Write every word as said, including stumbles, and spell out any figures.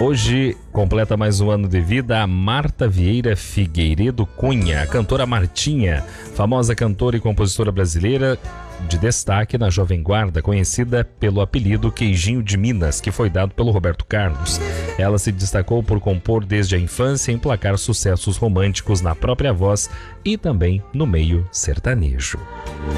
Hoje completa mais um ano de vida a Marta Vieira Figueiredo Cunha, a cantora Martinha, famosa cantora e compositora brasileira de destaque na Jovem Guarda, conhecida pelo apelido Queijinho de Minas, que foi dado pelo Roberto Carlos. Ela se destacou por compor desde a infância e emplacar sucessos românticos na própria voz e também no meio sertanejo.